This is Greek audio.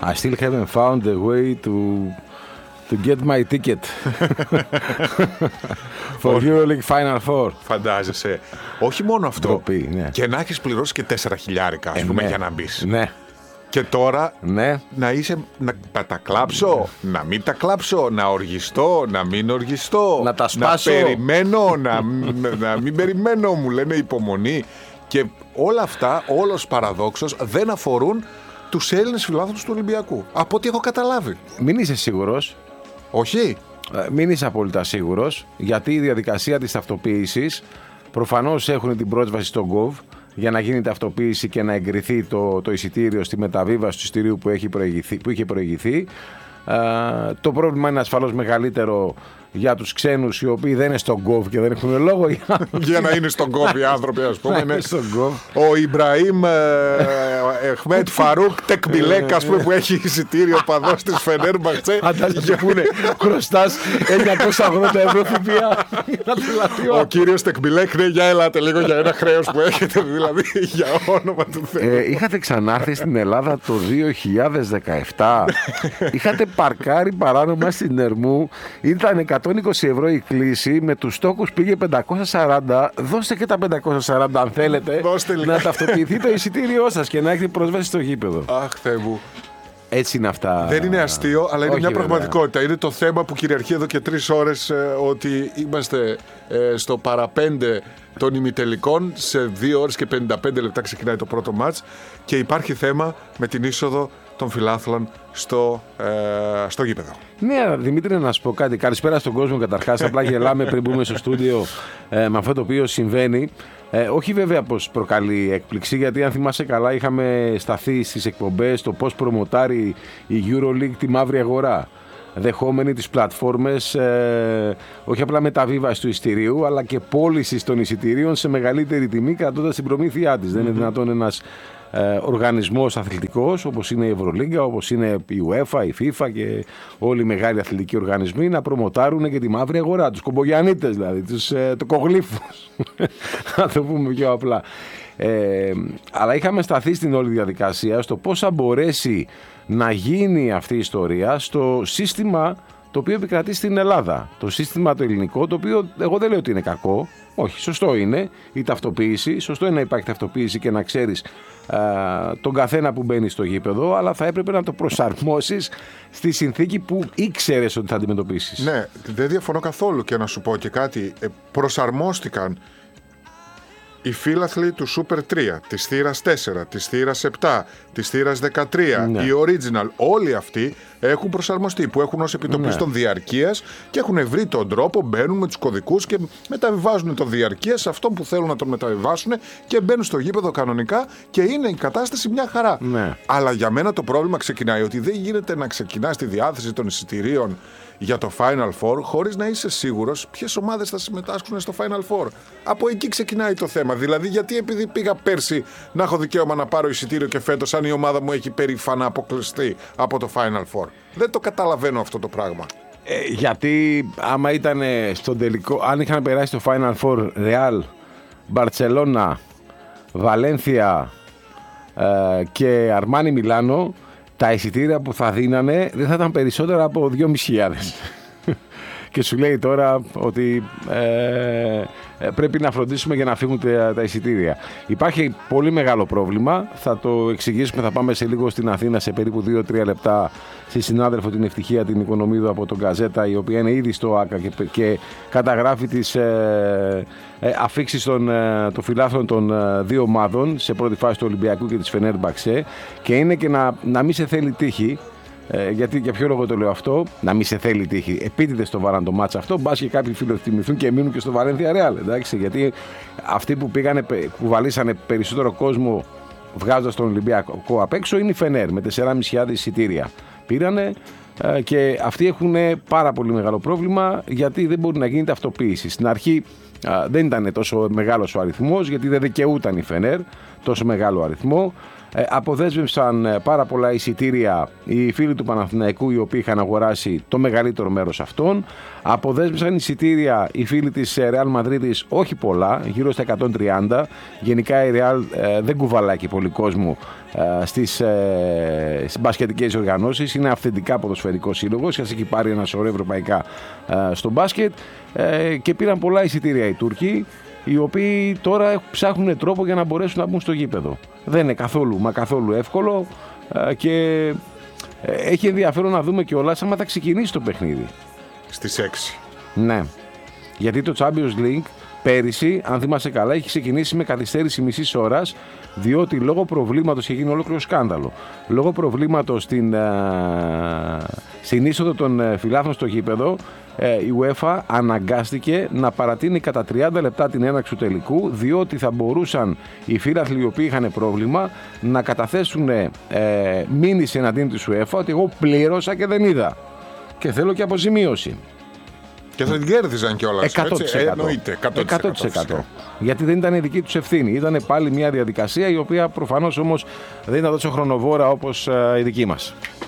I still haven't found a way to get my ticket for EuroLeague Final Four. Φαντάζεσαι. Όχι μόνο αυτό. Ντροπή, ναι. Και να έχεις πληρώσει και 4 χιλιάρικα, ας πούμε, ναι. για να μπεις. Ναι. Και τώρα Ναι. να είσαι. Να τα κλάψω, να μην τα κλάψω, να οργιστώ, να μην οργιστώ. Να τα σπάσω. Να περιμένω, να μην περιμένω, μου λένε υπομονή. Και όλα αυτά, όλος παραδόξως, δεν αφορούν τους Έλληνες φιλάθλους του Ολυμπιακού. Από ό,τι έχω καταλάβει. Μην είσαι σίγουρος. Όχι. Μην είσαι απόλυτα σίγουρος, γιατί η διαδικασία της ταυτοποίησης προφανώς έχουν την πρόσβαση στο Gov για να γίνει ταυτοποίηση και να εγκριθεί το εισιτήριο στη μεταβίβαση του εισιτηρίου που είχε προηγηθεί. Το πρόβλημα είναι ασφαλώς μεγαλύτερο για τους ξένους οι οποίοι δεν είναι στον Gov και δεν έχουν λόγο για να είναι στον Gov οι άνθρωποι, ας πούμε. Είναι στον Gov. Ο Ιμπραήμ Εχμέτ Φαρούκ Τεκμπιλέκ, ας πούμε, που έχει εισιτήριο παδός της Φενέρμπαχτσε. Φαντάζεσαι που είναι χρωστάς 980 ευρώ ΦΠΑ. Ο κύριος Τεκμπιλέκ, ναι, για ελάτε λίγο για ένα χρέος που έχετε, δηλαδή, για όνομα του Θεού. Είχατε ξανάρθει στην Ελλάδα το 2017. Είχατε παρκάρει παράνομα στην Ερμού. Ήταν 120 ευρώ η κλίση. Με τους στόχους πήγε 540. Δώστε και τα 540 αν θέλετε. Να ταυτοποιηθεί το εισιτήριό σας και να έχετε πρόσβαση στο γήπεδο. Αχ, Θεέ μου. Έτσι είναι αυτά. Δεν είναι αστείο, αλλά είναι Όχι, μια βέβαια. πραγματικότητα. Είναι το θέμα που κυριαρχεί εδώ και 3 ώρες, ότι είμαστε στο παραπέντε των ημιτελικών. Σε 2 ώρες και 55 λεπτά ξεκινάει το πρώτο μάτς και υπάρχει θέμα με την είσοδο των φιλάθλων στο γήπεδο. Ναι, Δημήτρη, να σου πω κάτι. Καλησπέρα στον κόσμο καταρχάς. Απλά γελάμε πριν μπούμε στο στούντιο με αυτό το οποίο συμβαίνει. Όχι βέβαια πως προκαλεί έκπληξη, γιατί αν θυμάσαι καλά είχαμε σταθεί στις εκπομπές το πώς προμοτάρει η EuroLeague τη μαύρη αγορά, δεχόμενη τις πλατφόρμες όχι απλά μεταβίβαση του εισιτηρίου αλλά και πώληση των εισιτηρίων σε μεγαλύτερη τιμή κρατώντας την προμήθειά της. Δεν είναι δυνατόν ένας οργανισμός αθλητικός όπως είναι η Ευρωλίγκα, όπως είναι η UEFA, η FIFA και όλοι οι μεγάλοι αθλητικοί οργανισμοί να προμοτάρουν και τη μαύρη αγορά, τους κομπογιανίτες δηλαδή, τους τοκογλύφους, να το πούμε πιο απλά. Αλλά είχαμε σταθεί στην όλη διαδικασία στο πώς θα μπορέσει να γίνει αυτή η ιστορία στο σύστημα το οποίο επικρατεί στην Ελλάδα. Το σύστημα το ελληνικό, το οποίο εγώ δεν λέω ότι είναι κακό. Όχι, σωστό είναι η ταυτοποίηση. Σωστό είναι να υπάρχει ταυτοποίηση και να ξέρεις τον καθένα που μπαίνει στο γήπεδο, αλλά θα έπρεπε να το προσαρμόσεις στη συνθήκη που ήξερες ότι θα αντιμετωπίσεις. Ναι, δεν διαφωνώ καθόλου, και να σου πω και κάτι. Προσαρμόστηκαν οι φίλαθλοι του Super 3, της θύρας 4, της θύρας 7, της θύρας 13, ναι. οι Original, όλοι αυτοί έχουν προσαρμοστεί, που έχουν ως επιτοπλίστων διαρκείας και έχουν βρει τον τρόπο, μπαίνουν με τους κωδικούς και μεταβιβάζουν τον διαρκείας σε αυτόν που θέλουν να τον μεταβιβάσουν και μπαίνουν στο γήπεδο κανονικά και είναι η κατάσταση μια χαρά. Ναι. Αλλά για μένα το πρόβλημα ξεκινάει ότι δεν γίνεται να ξεκινάς τη διάθεση των εισιτηρίων για το Final Four χωρίς να είσαι σίγουρος ποιες ομάδες θα συμμετάσχουν στο Final Four. Από εκεί ξεκινάει το θέμα. Δηλαδή, γιατί επειδή πήγα πέρσι να έχω δικαίωμα να πάρω εισιτήριο και φέτος, αν η ομάδα μου έχει περήφανα αποκλειστεί από το Final Four? Δεν το καταλαβαίνω αυτό το πράγμα. Γιατί άμα ήταν στον τελικό, αν είχαν περάσει το Final Four Real, Μπαρτσελώνα, Βαλένθια και Αρμάνι Μιλάνο, τα εισιτήρια που θα δίνανε δεν θα ήταν περισσότερα από 2.500. Και σου λέει τώρα ότι πρέπει να φροντίσουμε για να φύγουν τα εισιτήρια. Υπάρχει πολύ μεγάλο πρόβλημα. Θα το εξηγήσουμε, θα πάμε σε λίγο στην Αθήνα σε περίπου 2-3 λεπτά στη συνάδελφο την Ευτυχία την Οικονομίδου από τον Γκαζέτα, η οποία είναι ήδη στο ΆΚΑ και καταγράφει τις αφίξεις των φιλάθλων των δύο ομάδων σε πρώτη φάση του Ολυμπιακού και της Φενέρμπαχτσε, και είναι και να μην σε θέλει τύχη. Γιατί, για ποιο λόγο το λέω αυτό? Να μην σε θέλει τύχη. Επίτηδες το βάλαν το μάτσα αυτό. Μπας και κάποιοι φιλοκτιμηθούν και μείνουν και στο Βαλένθια Ρεάλ. Εντάξει, γιατί αυτοί που πήγανε, που βαλήσανε περισσότερο κόσμο βγάζοντας τον Ολυμπιακό απ' έξω είναι η Φενέρ με 4.500 εισιτήρια. Πήρανε και αυτοί έχουν πάρα πολύ μεγάλο πρόβλημα, γιατί δεν μπορεί να γίνει ταυτοποίηση. Στην αρχή δεν ήταν τόσο μεγάλος ο αριθμός, γιατί δεν δικαιούταν η Φενέρ τόσο μεγάλο αριθμό. Αποδέσμευσαν πάρα πολλά εισιτήρια οι φίλοι του Παναθηναϊκού, οι οποίοι είχαν αγοράσει το μεγαλύτερο μέρος αυτών. Αποδέσμευσαν εισιτήρια οι φίλοι της Ρεάλ Μαδρίτης, όχι πολλά, γύρω στα 130. Γενικά η Ρεάλ δεν κουβαλάει και πολύ κόσμο στις μπασκετικές οργανώσεις. Είναι αυθεντικά ποδοσφαιρικό σύλλογος, έχει πάρει ένα σωρό ευρωπαϊκά στο μπάσκετ, και πήραν πολλά εισιτήρια οι Τούρκοι, οι οποίοι τώρα ψάχνουν τρόπο για να μπορέσουν να μπουν στο γήπεδο. Δεν είναι καθόλου εύκολο, και έχει ενδιαφέρον να δούμε κιόλας άμα θα ξεκινήσει το παιχνίδι. Στις 6. Ναι, γιατί το Champions League πέρυσι, αν θυμάσαι καλά, έχει ξεκινήσει με καθυστέρηση μισής ώρας, διότι λόγω προβλήματος, είχε γίνει ολόκληρο σκάνδαλο, λόγω προβλήματος στην είσοδο των φιλάθλων στο γήπεδο, η UEFA αναγκάστηκε να παρατείνει κατά 30 λεπτά την έναρξη του τελικού, διότι θα μπορούσαν οι φίλαθλοι οι οποίοι είχαν πρόβλημα να καταθέσουν μήνυση εναντίον της UEFA ότι εγώ πλήρωσα και δεν είδα και θέλω και αποζημίωση. Και θα την κέρδιζαν κιόλας. 100%. Εννοείται. 100%. Γιατί δεν ήταν η δική τους ευθύνη. Ήταν πάλι μια διαδικασία η οποία προφανώς όμως δεν ήταν τόσο χρονοβόρα όπως η δική μας.